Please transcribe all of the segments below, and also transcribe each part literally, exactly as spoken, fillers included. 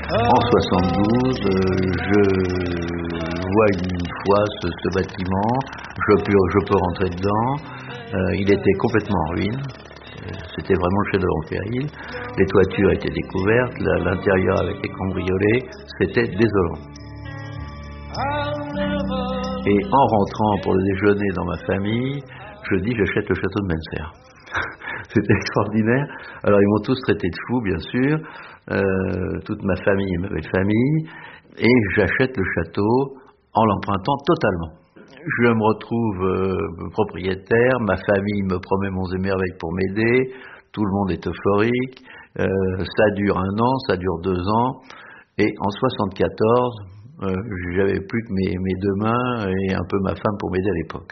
En soixante-douze, euh, je vois une fois ce, ce bâtiment, je peux, je peux rentrer dedans, euh, il était complètement en ruine, c'était vraiment le chef-d'œuvre Péril, les toitures étaient découvertes, la, l'intérieur avait été cambriolé, c'était désolant. Et en rentrant pour le déjeuner dans ma famille, je dis j'achète le château de Menser. C'était extraordinaire. Alors ils m'ont tous traité de fou, bien sûr, euh, toute ma famille et ma belle famille, et j'achète le château en l'empruntant totalement. Je me retrouve euh, propriétaire, ma famille me promet monts et merveilles pour m'aider, tout le monde est euphorique, euh, ça dure un an, ça dure deux ans, et en soixante-quatorze, euh, j'avais plus que mes, mes deux mains et un peu ma femme pour m'aider à l'époque.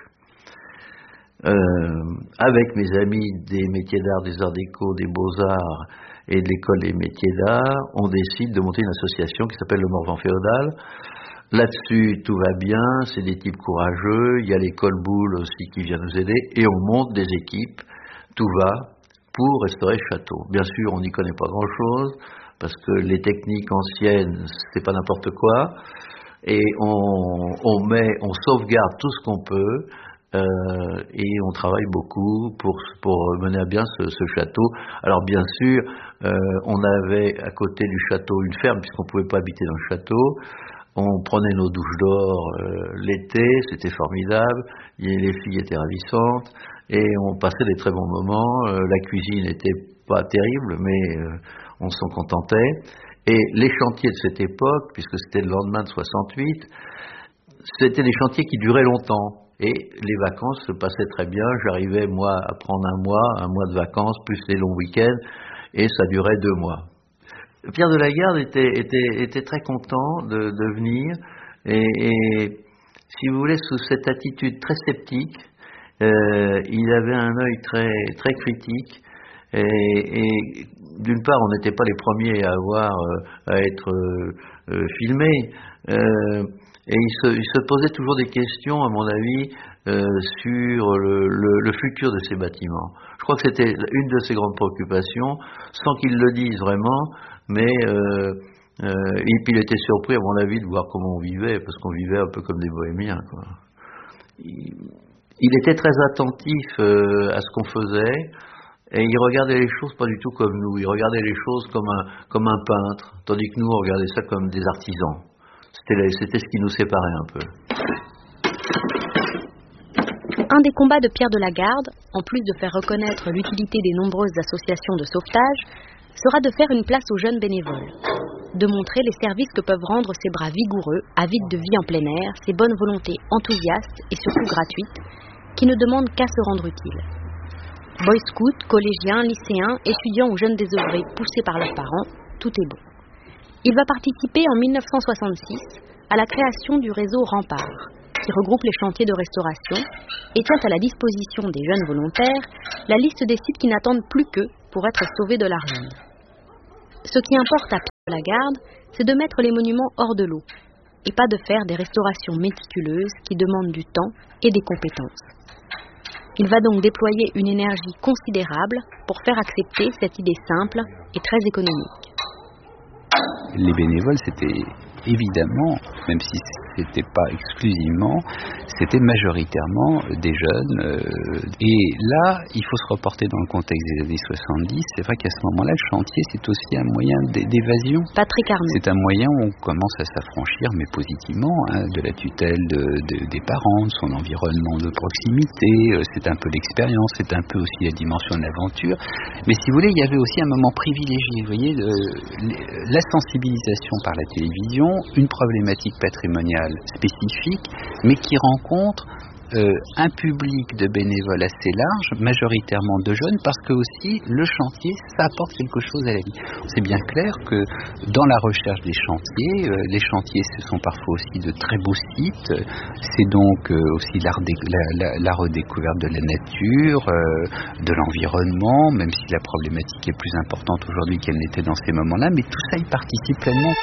Euh, avec mes amis des métiers d'art, des arts déco, des beaux-arts et de l'école des métiers d'art, on décide de monter une association qui s'appelle le Morvan Féodal. Là-dessus, tout va bien, c'est des types courageux, il y a l'école Boulle aussi qui vient nous aider, et on monte des équipes, tout va, pour restaurer le château. Bien sûr, on n'y connaît pas grand-chose, parce que les techniques anciennes, c'est pas n'importe quoi, et on, on met, on sauvegarde tout ce qu'on peut, Euh, et on travaille beaucoup pour, pour mener à bien ce, ce château. Alors bien sûr, euh, on avait à côté du château une ferme, puisqu'on ne pouvait pas habiter dans le château. On prenait nos douches d'or euh, l'été, c'était formidable, les filles étaient ravissantes, et on passait des très bons moments. Euh, la cuisine n'était pas terrible, mais euh, on s'en contentait. Et les chantiers de cette époque, puisque c'était le lendemain de soixante-huit, c'était des chantiers qui duraient longtemps. Et les vacances se passaient très bien. J'arrivais, moi, à prendre un mois, un mois de vacances, plus les longs week-ends, et ça durait deux mois. Pierre de la Garde était, était, était très content de, de venir, et, et, si vous voulez, sous cette attitude très sceptique, euh, il avait un œil très, très critique, et, et d'une part, on n'était pas les premiers à avoir, euh, à être euh, euh, filmés, euh, et il se, il se posait toujours des questions, à mon avis, euh, sur le, le, le futur de ces bâtiments. Je crois que c'était une de ses grandes préoccupations, sans qu'il le dise vraiment, mais euh, euh, et puis il était surpris, à mon avis, de voir comment on vivait, parce qu'on vivait un peu comme des bohémiens, quoi. Il, il était très attentif euh, à ce qu'on faisait, et il regardait les choses pas du tout comme nous. Il regardait les choses comme un, comme un peintre, tandis que nous, on regardait ça comme des artisans. C'était, c'était ce qui nous séparait un peu. Un des combats de Pierre de la Garde, en plus de faire reconnaître l'utilité des nombreuses associations de sauvetage, sera de faire une place aux jeunes bénévoles, de montrer les services que peuvent rendre ces bras vigoureux, avides de vie en plein air, ces bonnes volontés enthousiastes et surtout gratuites, qui ne demandent qu'à se rendre utiles. Boy scouts, collégiens, lycéens, étudiants ou jeunes désœuvrés poussés par leurs parents, tout est bon. Il va participer en mille neuf cent soixante-six à la création du réseau Rempart, qui regroupe les chantiers de restauration et tient à la disposition des jeunes volontaires la liste des sites qui n'attendent plus qu'eux pour être sauvés de la ruine. Ce qui importe à Pierre de la Garde, c'est de mettre les monuments hors de l'eau et pas de faire des restaurations méticuleuses qui demandent du temps et des compétences. Il va donc déployer une énergie considérable pour faire accepter cette idée simple et très économique. Les bénévoles, c'était évidemment, même si c'était pas exclusivement, c'était majoritairement des jeunes. Euh, et là, il faut se reporter dans le contexte des années soixante-dix. C'est vrai qu'à ce moment-là, le chantier, c'est aussi un moyen d'évasion. Patrick Arnaud. C'est un moyen où on commence à s'affranchir, mais positivement, hein, de la tutelle de, de, des parents, de son environnement de proximité. C'est un peu l'expérience, c'est un peu aussi la dimension de l'aventure. Mais si vous voulez, il y avait aussi un moment privilégié, vous voyez, de, la sensibilisation par la télévision, une problématique patrimoniale spécifique, mais qui rencontre euh, un public de bénévoles assez large, majoritairement de jeunes, parce que aussi le chantier, ça apporte quelque chose à la vie. C'est bien clair que dans la recherche des chantiers, euh, les chantiers, ce sont parfois aussi de très beaux sites. C'est donc euh, aussi la, la, la redécouverte de la nature, euh, de l'environnement, même si la problématique est plus importante aujourd'hui qu'elle n'était dans ces moments-là, mais tout ça y participe pleinement.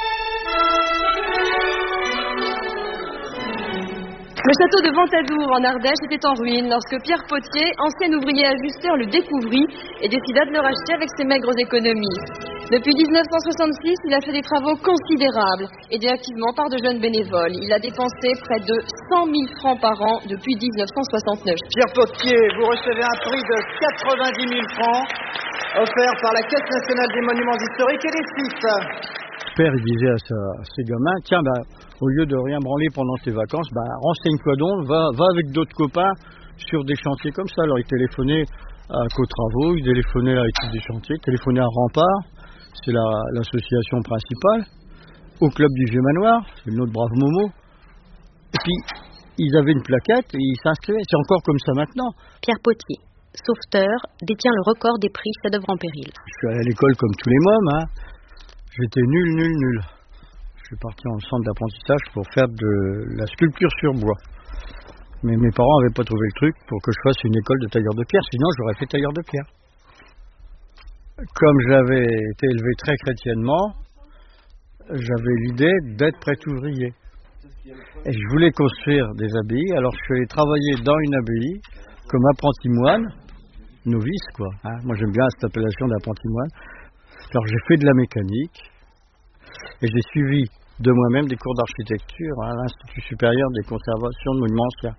Le château de Ventadour en Ardèche était en ruine lorsque Pierre Potier, ancien ouvrier ajusteur, le découvrit et décida de le racheter avec ses maigres économies. Depuis dix-neuf cent soixante-six, il a fait des travaux considérables, aidé activement par de jeunes bénévoles. Il a dépensé près de cent mille francs par an depuis dix-neuf cent soixante-neuf. Pierre Potier, vous recevez un prix de quatre-vingt-dix mille francs offert par la Caisse nationale des monuments historiques et des sites. Le père, il disait à, sa, à ses gamins, tiens, bah, au lieu de rien branler pendant tes vacances, bah, renseigne-toi donc, va, va avec d'autres copains sur des chantiers comme ça. Alors il téléphonait à Co-Travaux, il téléphonait à l'équipe des chantiers, il téléphonait à Rempart, c'est la, l'association principale, au club du Vieux Manoir, c'est notre brave Momo. Et puis, ils avaient une plaquette et ils s'inscrivaient. C'est encore comme ça maintenant. Pierre Potier, sauveteur, détient le record des prix chefs-d'œuvre en péril. Je suis allé à l'école comme tous les mômes, hein. J'étais nul, nul, nul. Je suis parti en centre d'apprentissage pour faire de la sculpture sur bois. Mais mes parents n'avaient pas trouvé le truc pour que je fasse une école de tailleur de pierre, sinon j'aurais fait tailleur de pierre. Comme j'avais été élevé très chrétiennement, j'avais l'idée d'être prêtre ouvrier. Et je voulais construire des abbayes, alors je suis allé travailler dans une abbaye comme apprenti moine, novice quoi. Hein. Moi j'aime bien cette appellation d'apprenti moine. Alors j'ai fait de la mécanique et j'ai suivi de moi-même des cours d'architecture à l'Institut supérieur des conservations de monuments anciens.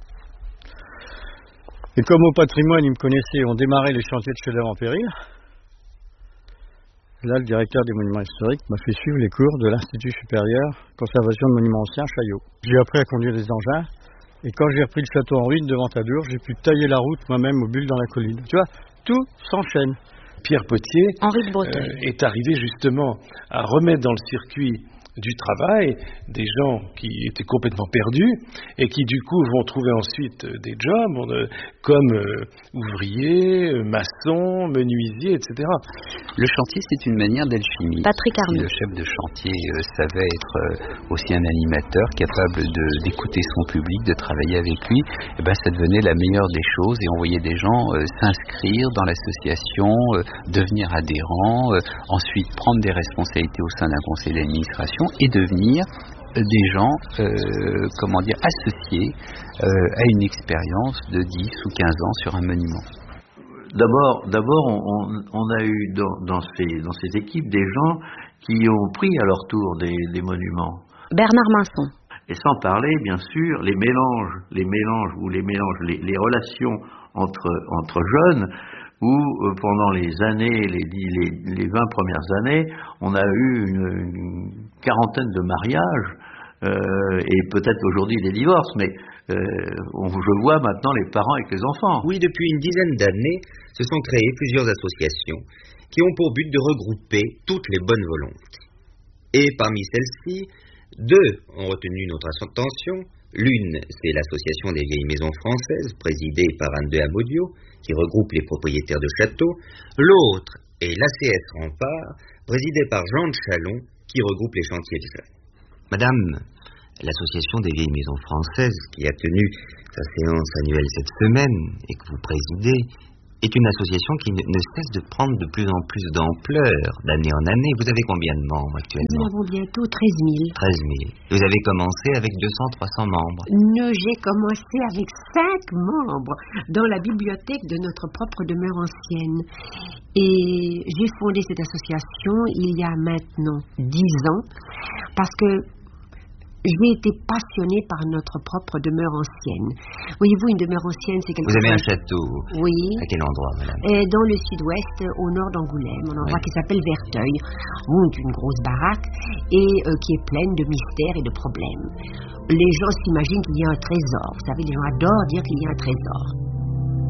Et comme au patrimoine, ils me connaissaient, on démarrait les chantiers de chefs-d'œuvre en péril. Là, le directeur des monuments historiques m'a fait suivre les cours de l'Institut supérieur conservation de monuments anciens Chaillot. J'ai appris à conduire des engins et quand j'ai repris le château en ruine devant Tadour, j'ai pu tailler la route moi-même aux bulles dans la colline. Tu vois, tout s'enchaîne. Pierre Potier euh, est arrivé justement à remettre dans le circuit du travail des gens qui étaient complètement perdus et qui du coup vont trouver ensuite des jobs comme euh, ouvriers, maçons, menuisiers, et cetera. Le chantier, c'est une manière d'alchimie. Patrick Arnaud. Si le chef de chantier euh, savait être euh, aussi un animateur capable de, d'écouter son public, de travailler avec lui, eh ben, ça devenait la meilleure des choses et on voyait des gens euh, s'inscrire dans l'association, euh, devenir adhérents, euh, ensuite prendre des responsabilités au sein d'un conseil d'administration et devenir des gens, euh, comment dire, associés euh, à une expérience de dix ou quinze ans sur un monument. D'abord, d'abord on, on a eu dans, dans, ces, dans ces équipes des gens qui ont pris à leur tour des, des monuments. Bernard Minson. Et sans parler, bien sûr, les mélanges, les mélanges ou les mélanges, les, les relations entre, entre jeunes, où euh, pendant les années, les, les, les vingt premières années, on a eu une, une quarantaine de mariages, euh, et peut-être aujourd'hui des divorces, mais euh, on, je vois maintenant les parents avec les enfants. Oui, depuis une dizaine d'années, se sont créées plusieurs associations qui ont pour but de regrouper toutes les bonnes volontés. Et parmi celles-ci, deux ont retenu notre attention. L'une, c'est l'association des vieilles maisons françaises, présidée par Anne de Amaudio, qui regroupe les propriétaires de châteaux. L'autre est l'A C S Rempart, présidée par Jean de Chalon, qui regroupe les chantiers de jeunes. Madame, l'association des vieilles maisons françaises, qui a tenu sa séance annuelle cette semaine et que vous présidez, est une association qui ne cesse de prendre de plus en plus d'ampleur d'année en année. Vous avez combien de membres actuellement? Nous avons bientôt treize mille. treize mille. Vous avez commencé avec deux cents à trois cents membres. Non, j'ai commencé avec cinq membres dans la bibliothèque de notre propre demeure ancienne. Et j'ai fondé cette association il y a maintenant dix ans parce que j'ai été passionnée par notre propre demeure ancienne. Voyez-vous, une demeure ancienne, c'est quelque chose... Vous avez un château? Oui. À quel endroit, madame? Et dans le sud-ouest, au nord d'Angoulême, un endroit oui. qui s'appelle Verteuil, où est une grosse baraque et euh, qui est pleine de mystères et de problèmes. Les gens s'imaginent qu'il y a un trésor. Vous savez, les gens adorent dire qu'il y a un trésor.